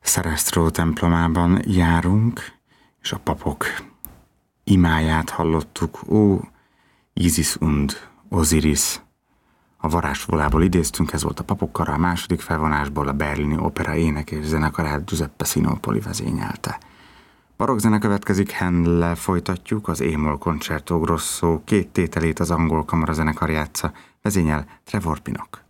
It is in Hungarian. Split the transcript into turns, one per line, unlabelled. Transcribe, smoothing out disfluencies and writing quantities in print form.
Szeresztró templomában járunk, és a papok imáját hallottuk. Ó, Isis und Osiris. A varázsvolából idéztünk, ez volt a papokkara, a második felvonásból a Berlini Opera ének és zenekarát Giuseppe Sinopoli vezényelte. Barokkzene következik, Handellel folytatjuk, az E-moll Concerto Grosso 2 tételét az angol kamarazenekar játsza, vezényel Trevor Pinnock.